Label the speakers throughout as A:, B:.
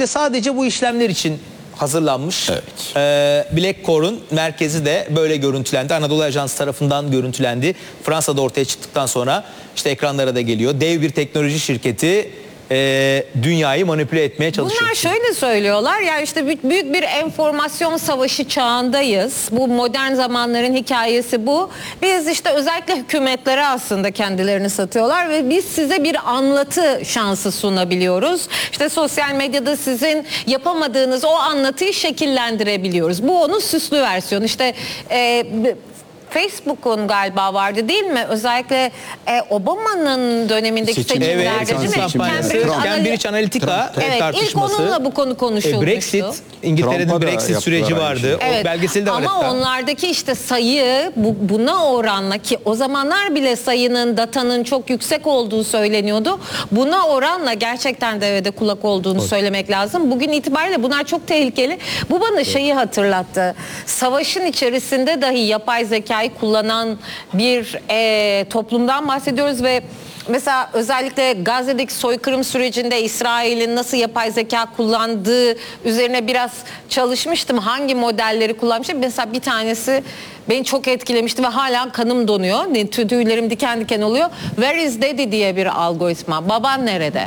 A: İşte sadece bu işlemler için hazırlanmış.
B: Evet.
A: Black Core'un merkezi de böyle görüntülendi. Anadolu Ajansı tarafından görüntülendi. Fransa'da ortaya çıktıktan sonra işte ekranlara da geliyor. Dev bir teknoloji şirketi dünyayı manipüle etmeye çalışıyor.
C: Bunlar şöyle söylüyorlar ya, işte büyük bir enformasyon savaşı çağındayız. Bu modern zamanların hikayesi bu. Biz işte özellikle hükümetlere aslında kendilerini satıyorlar ve biz size bir anlatı şansı sunabiliyoruz. İşte sosyal medyada sizin yapamadığınız o anlatıyı şekillendirebiliyoruz. Bu onun süslü versiyonu. İşte Facebook'un galiba vardı değil mi? Özellikle Obama'nın dönemindeki seçimlerde değil mi?
A: Cambridge Analytica tartışması.
C: İlk onunla bu konu konuşulmuştu.
A: Brexit, İngiltere'nin Brexit süreci vardı.
C: Evet.
A: O belgeseli de var
C: ama
A: hatta.
C: onlardaki işte sayı buna oranla, ki o zamanlar bile sayının, datanın çok yüksek olduğu söyleniyordu. Buna oranla gerçekten devede kulak olduğunu söylemek lazım. Bugün itibariyle bunlar çok tehlikeli. Bu bana şeyi hatırlattı. Savaşın içerisinde dahi yapay zekayı kullanan bir toplumdan bahsediyoruz ve mesela özellikle Gazze'deki soykırım sürecinde İsrail'in nasıl yapay zeka kullandığı üzerine biraz çalışmıştım. Hangi modelleri kullanmıştım? Mesela bir tanesi beni çok etkilemişti ve hala kanım donuyor. Tüylerim diken diken oluyor. Where is Daddy diye bir algoritma. Baban nerede?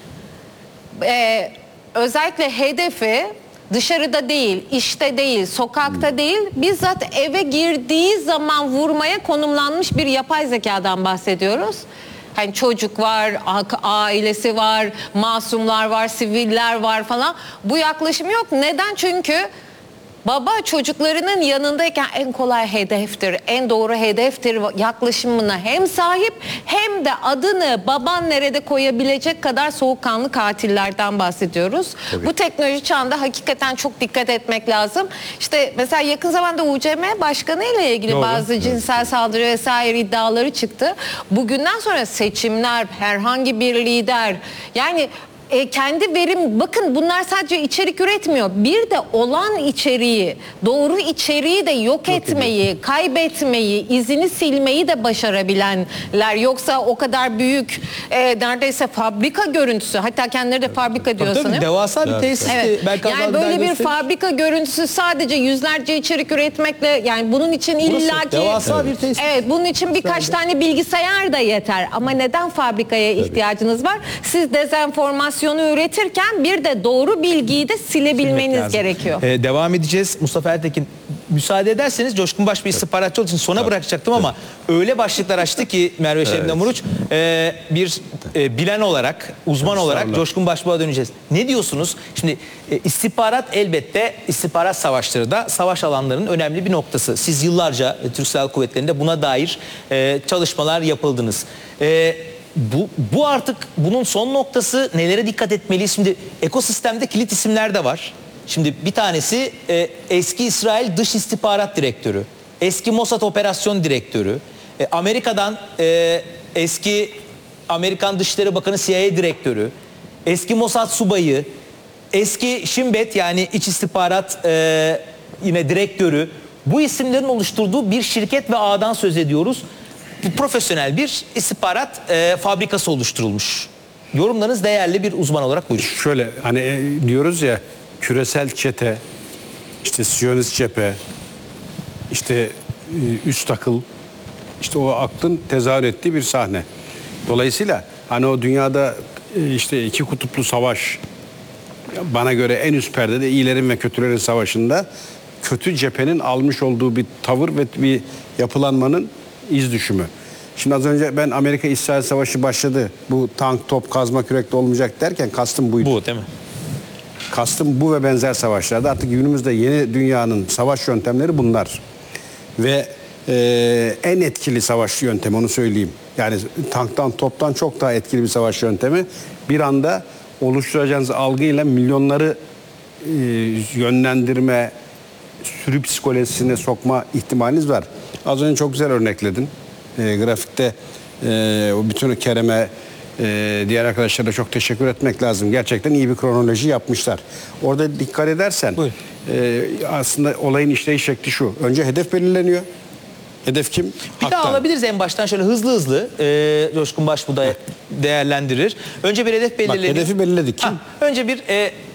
C: Özellikle hedefi dışarıda değil, işte değil, sokakta değil, bizzat eve girdiği zaman vurmaya konumlanmış bir yapay zekadan bahsediyoruz. Hani çocuk var, ailesi var, masumlar var, siviller var falan. Bu yaklaşım yok. Neden? Çünkü baba çocuklarının yanındayken en kolay hedeftir, en doğru hedeftir yaklaşımına hem sahip hem de adını baban nerede koyabilecek kadar soğukkanlı katillerden bahsediyoruz. Tabii. Bu teknoloji çağında hakikaten çok dikkat etmek lazım. İşte mesela yakın zamanda UCM Başkanı ile ilgili bazı cinsel saldırı vesaire iddiaları çıktı. Bugünden sonra seçimler, herhangi bir lider, yani kendi verim, bakın bunlar sadece içerik üretmiyor. Bir de olan içeriği, doğru içeriği de yok etmeyi, kaybetmeyi, izini silmeyi de başarabilenler. Yoksa o kadar büyük neredeyse fabrika görüntüsü, hatta kendileri de fabrika diyor sanırım.
A: Devasa bir tesis.
C: Evet. Yani böyle bir fabrika görüntüsü sadece yüzlerce içerik üretmekle, yani bunun için illaki
A: devasa bir tesis.
C: Evet, bunun için birkaç tane bilgisayar da yeter. Ama neden fabrikaya ihtiyacınız var? Siz dezenformasyon üretirken bir de doğru bilgiyi de silebilmeniz gerekiyor.
A: Devam edeceğiz. Mustafa Ertekin, müsaade ederseniz Coşkun Baş bir istihbaratçı olduğu için sona bırakacaktım ama öyle başlıklar açtı ki Merve Şebnem Uruç, bir bilen olarak, uzman olarak Coşkun Başbuğ'a döneceğiz. Ne diyorsunuz? Şimdi istihbarat elbette, istihbarat savaşları da savaş alanlarının önemli bir noktası. Siz yıllarca Türk Silahlı Kuvvetleri'nde buna dair çalışmalar yapıldınız. Bu artık bunun son noktası, nelere dikkat etmeliyiz? Şimdi ekosistemde kilit isimler de var. Şimdi bir tanesi eski İsrail Dış İstihbarat Direktörü, eski Mossad Operasyon Direktörü, Amerika'dan eski Amerikan Dışişleri Bakanı CIA Direktörü, eski Mossad Subayı, eski Shin Bet yani İç İstihbarat yine Direktörü. Bu isimlerin oluşturduğu bir şirket ve ağdan söz ediyoruz. Profesyonel bir istihbarat fabrikası oluşturulmuş. Yorumlarınız değerli bir uzman olarak buyurun.
D: Şöyle hani diyoruz ya, küresel çete, işte Siyonist cephe, işte üst akıl, işte o aklın tezahür ettiği bir sahne. Dolayısıyla hani o dünyada işte iki kutuplu savaş, bana göre en üst perdede iyilerin ve kötülerin savaşında kötü cephenin almış olduğu bir tavır ve bir yapılanmanın iz düşümü. Şimdi az önce ben Amerika-İsrail Savaşı başladı, bu tank, top, kazma, kürekle olmayacak derken kastım buydu.
A: Bu değil mi?
D: Kastım bu ve benzer savaşlarda. Artık günümüzde yeni dünyanın savaş yöntemleri bunlar. Ve en etkili savaş yöntemi, onu söyleyeyim. Yani tanktan, toptan çok daha etkili bir savaş yöntemi. Bir anda oluşturacağınız algıyla milyonları yönlendirme, sürü psikolojisine sokma ihtimaliniz var. Az önce çok güzel örnekledin. Grafikte bütün Kerem'e, diğer arkadaşlara çok teşekkür etmek lazım. Gerçekten iyi bir kronoloji yapmışlar. Orada dikkat edersen aslında olayın işleyiş şekli şu. Önce hedef belirleniyor. Hedef kim?
A: Bir daha alabiliriz en baştan şöyle hızlı Coşkun Baş bu da değerlendirir. Önce bir hedef belirleniyor.
D: Bak, hedefi belirledik. Kim?
A: Önce bir